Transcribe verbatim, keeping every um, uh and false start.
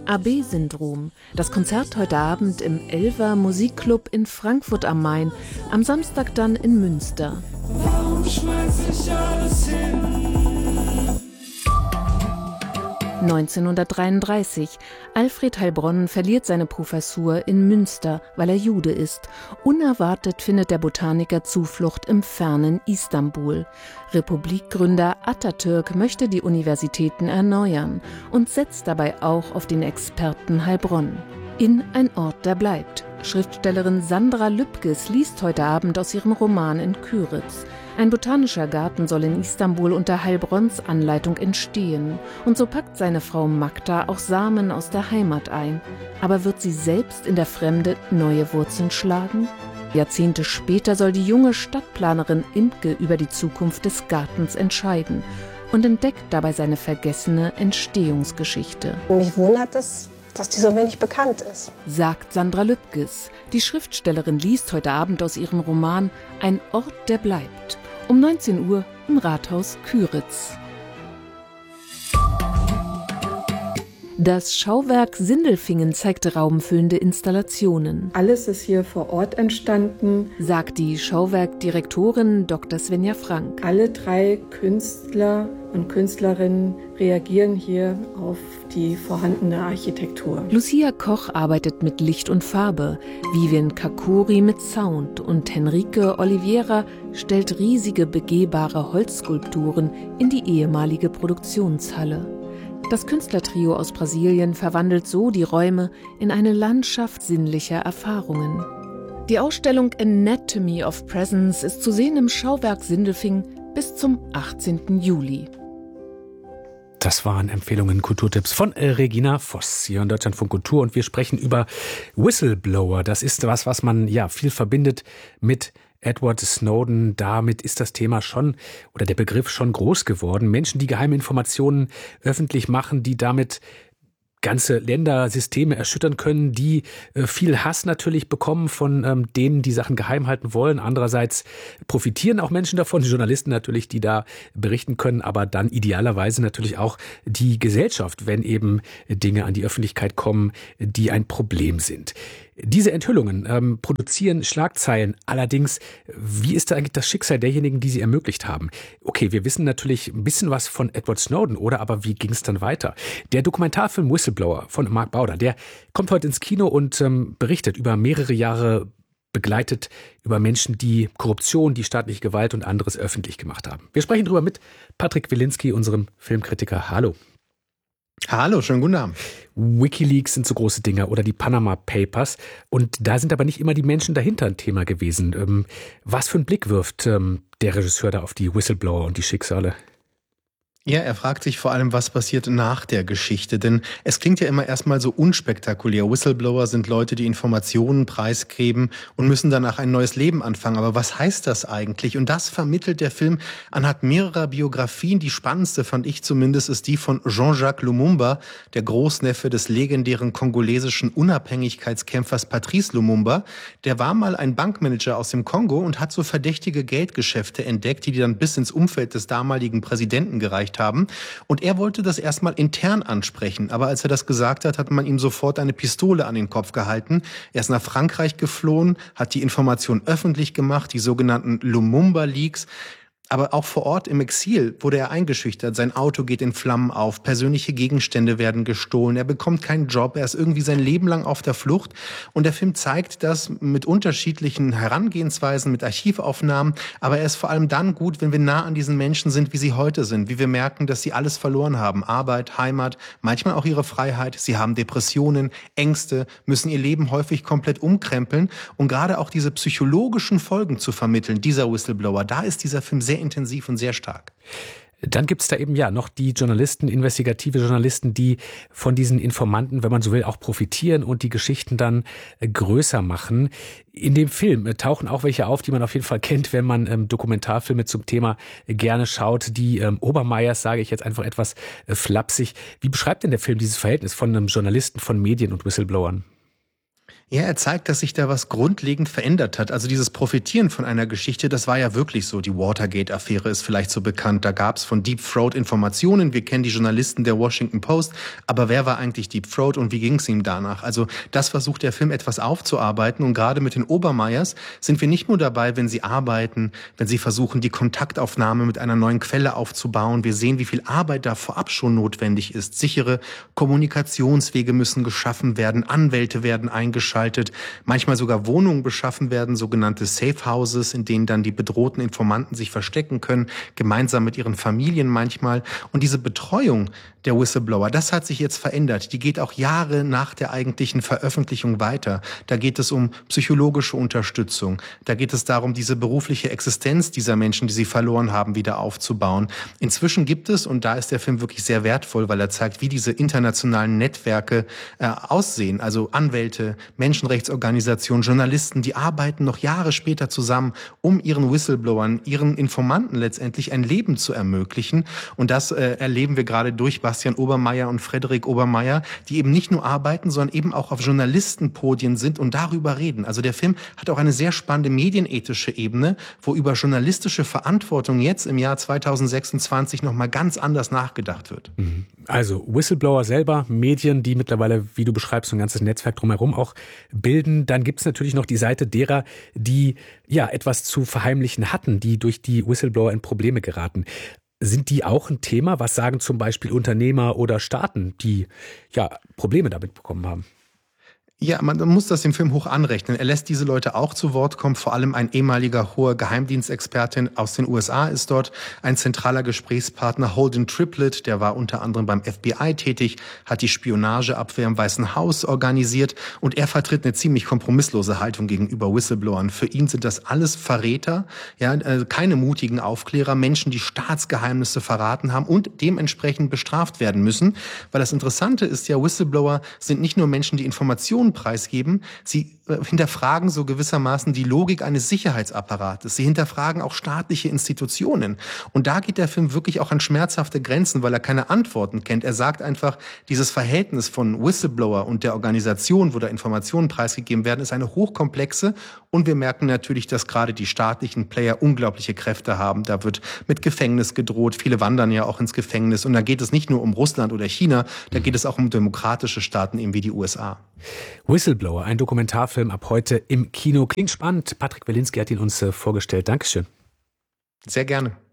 A B-Syndrom. Das Konzert heute Abend im Elfer Musikclub in Frankfurt am Main. Am Samstag dann in Münster. Warum schmeiß ich alles hin? neunzehnhundertdreiunddreißig. Alfred Heilbronn verliert seine Professur in Münster, weil er Jude ist. Unerwartet findet der Botaniker Zuflucht im fernen Istanbul. Republikgründer Atatürk möchte die Universitäten erneuern und setzt dabei auch auf den Experten Heilbronn. In Ein Ort, der bleibt. Schriftstellerin Sandra Lübkes liest heute Abend aus ihrem Roman in Kyritz. Ein botanischer Garten soll in Istanbul unter Heilbronns Anleitung entstehen. Und so packt seine Frau Magda auch Samen aus der Heimat ein. Aber wird sie selbst in der Fremde neue Wurzeln schlagen? Jahrzehnte später soll die junge Stadtplanerin Imke über die Zukunft des Gartens entscheiden und entdeckt dabei seine vergessene Entstehungsgeschichte. Mich wundert es, dass die so wenig bekannt ist, sagt Sandra Lübkes. Die Schriftstellerin liest heute Abend aus ihrem Roman Ein Ort, der bleibt. Um neunzehn Uhr im Rathaus Kyritz. Das Schauwerk Sindelfingen zeigt raumfüllende Installationen. Alles ist hier vor Ort entstanden, sagt die Schauwerkdirektorin Doktor Svenja Frank. Alle drei Künstler und Künstlerinnen reagieren hier auf die vorhandene Architektur. Lucia Koch arbeitet mit Licht und Farbe, Vivian Kakuri mit Sound und Henrike Oliveira stellt riesige begehbare Holzskulpturen in die ehemalige Produktionshalle. Das Künstlertrio aus Brasilien verwandelt so die Räume in eine Landschaft sinnlicher Erfahrungen. Die Ausstellung Anatomy of Presence ist zu sehen im Schauwerk Sindelfingen bis zum achtzehnten Juli. Das waren Empfehlungen, Kulturtipps von äh, Regina Voss hier in Deutschlandfunk Kultur und wir sprechen über Whistleblower. Das ist was, was man ja viel verbindet mit Edward Snowden. Damit ist das Thema schon oder der Begriff schon groß geworden. Menschen, die geheime Informationen öffentlich machen, die damit ganze Länder, Systeme erschüttern können, die äh, viel Hass natürlich bekommen von ähm, denen, die Sachen geheim halten wollen. Andererseits profitieren auch Menschen davon, Journalisten natürlich, die da berichten können, aber dann idealerweise natürlich auch die Gesellschaft, wenn eben Dinge an die Öffentlichkeit kommen, die ein Problem sind. Diese Enthüllungen ähm, produzieren Schlagzeilen. Allerdings, wie ist da eigentlich das Schicksal derjenigen, die sie ermöglicht haben? Okay, wir wissen natürlich ein bisschen was von Edward Snowden, oder? Aber wie ging es dann weiter? Der Dokumentarfilm Whistleblower von Mark Bauder, der kommt heute ins Kino und ähm, berichtet über mehrere Jahre begleitet über Menschen, die Korruption, die staatliche Gewalt und anderes öffentlich gemacht haben. Wir sprechen darüber mit Patrick Wilinski, unserem Filmkritiker. Hallo. Hallo, schönen guten Abend. WikiLeaks sind so große Dinger oder die Panama Papers. Und da sind aber nicht immer die Menschen dahinter ein Thema gewesen. Ähm, was für einen Blick wirft ähm, der Regisseur da auf die Whistleblower und die Schicksale? Ja, er fragt sich vor allem, was passiert nach der Geschichte, denn es klingt ja immer erstmal so unspektakulär. Whistleblower sind Leute, die Informationen preisgeben und müssen danach ein neues Leben anfangen. Aber was heißt das eigentlich? Und das vermittelt der Film anhand mehrerer Biografien. Die spannendste, fand ich zumindest, ist die von Jean-Jacques Lumumba, der Großneffe des legendären kongolesischen Unabhängigkeitskämpfers Patrice Lumumba. Der war mal ein Bankmanager aus dem Kongo und hat so verdächtige Geldgeschäfte entdeckt, die dann bis ins Umfeld des damaligen Präsidenten gereicht haben. Und er wollte das erstmal intern ansprechen. Aber als er das gesagt hat, hat man ihm sofort eine Pistole an den Kopf gehalten. Er ist nach Frankreich geflohen, hat die Information öffentlich gemacht, die sogenannten Lumumba-Leaks. Aber auch vor Ort im Exil wurde er eingeschüchtert. Sein Auto geht in Flammen auf, persönliche Gegenstände werden gestohlen, er bekommt keinen Job, er ist irgendwie sein Leben lang auf der Flucht. Und der Film zeigt das mit unterschiedlichen Herangehensweisen, mit Archivaufnahmen. Aber er ist vor allem dann gut, wenn wir nah an diesen Menschen sind, wie sie heute sind. Wie wir merken, dass sie alles verloren haben. Arbeit, Heimat, manchmal auch ihre Freiheit. Sie haben Depressionen, Ängste, müssen ihr Leben häufig komplett umkrempeln. Und gerade auch diese psychologischen Folgen zu vermitteln, dieser Whistleblower, da ist dieser Film sehr intensiv und sehr stark. Dann gibt es da eben ja noch die Journalisten, investigative Journalisten, die von diesen Informanten, wenn man so will, auch profitieren und die Geschichten dann äh, größer machen. In dem Film äh, tauchen auch welche auf, die man auf jeden Fall kennt, wenn man ähm, Dokumentarfilme zum Thema äh, gerne schaut. Die ähm, Obermeyers, sage ich jetzt einfach etwas äh, flapsig. Wie beschreibt denn der Film dieses Verhältnis von einem Journalisten, von Medien und Whistleblowern? Ja, er zeigt, dass sich da was grundlegend verändert hat. Also dieses Profitieren von einer Geschichte, das war ja wirklich so. Die Watergate-Affäre ist vielleicht so bekannt. Da gab es von Deep Throat Informationen. Wir kennen die Journalisten der Washington Post. Aber wer war eigentlich Deep Throat und wie ging es ihm danach? Also das versucht der Film etwas aufzuarbeiten. Und gerade mit den Obermeyers sind wir nicht nur dabei, wenn sie arbeiten, wenn sie versuchen, die Kontaktaufnahme mit einer neuen Quelle aufzubauen. Wir sehen, wie viel Arbeit da vorab schon notwendig ist. Sichere Kommunikationswege müssen geschaffen werden. Anwälte werden eingeschaltet. Manchmal sogar Wohnungen beschaffen werden, sogenannte Safe Houses, in denen dann die bedrohten Informanten sich verstecken können, gemeinsam mit ihren Familien manchmal. Und diese Betreuung der Whistleblower, das hat sich jetzt verändert. Die geht auch Jahre nach der eigentlichen Veröffentlichung weiter. Da geht es um psychologische Unterstützung. Da geht es darum, diese berufliche Existenz dieser Menschen, die sie verloren haben, wieder aufzubauen. Inzwischen gibt es, und da ist der Film wirklich sehr wertvoll, weil er zeigt, wie diese internationalen Netzwerke äh, aussehen. Also Anwälte, Menschenrechtsorganisationen, Journalisten, die arbeiten noch Jahre später zusammen, um ihren Whistleblowern, ihren Informanten letztendlich ein Leben zu ermöglichen. Und das äh, erleben wir gerade durch Bastian Obermeyer und Frederik Obermeyer, die eben nicht nur arbeiten, sondern eben auch auf Journalistenpodien sind und darüber reden. Also der Film hat auch eine sehr spannende medienethische Ebene, wo über journalistische Verantwortung jetzt im Jahr zweitausendsechsundzwanzig nochmal ganz anders nachgedacht wird. Also Whistleblower selber, Medien, die mittlerweile, wie du beschreibst, so ein ganzes Netzwerk drumherum auch bilden. Dann gibt es natürlich noch die Seite derer, die ja etwas zu verheimlichen hatten, die durch die Whistleblower in Probleme geraten. Sind die auch ein Thema? Was sagen zum Beispiel Unternehmer oder Staaten, die ja Probleme damit bekommen haben? Ja, man muss das dem Film hoch anrechnen. Er lässt diese Leute auch zu Wort kommen. Vor allem ein ehemaliger hoher Geheimdienstexpertin aus den U S A ist dort. Ein zentraler Gesprächspartner, Holden Triplett, der war unter anderem beim F B I tätig, hat die Spionageabwehr im Weißen Haus organisiert. Und er vertritt eine ziemlich kompromisslose Haltung gegenüber Whistleblowern. Für ihn sind das alles Verräter, ja, keine mutigen Aufklärer, Menschen, die Staatsgeheimnisse verraten haben und dementsprechend bestraft werden müssen. Weil das Interessante ist ja, Whistleblower sind nicht nur Menschen, die Informationen preisgeben. Sie äh, hinterfragen so gewissermaßen die Logik eines Sicherheitsapparates. Sie hinterfragen auch staatliche Institutionen. Und da geht der Film wirklich auch an schmerzhafte Grenzen, weil er keine Antworten kennt. Er sagt einfach, dieses Verhältnis von Whistleblower und der Organisation, wo da Informationen preisgegeben werden, ist eine hochkomplexe. Und wir merken natürlich, dass gerade die staatlichen Player unglaubliche Kräfte haben. Da wird mit Gefängnis gedroht. Viele wandern ja auch ins Gefängnis. Und da geht es nicht nur um Russland oder China, da geht es auch um demokratische Staaten eben wie die U S A. Whistleblower, ein Dokumentarfilm ab heute im Kino. Klingt spannend. Patrick Welinski hat ihn uns äh, vorgestellt. Dankeschön. Sehr gerne.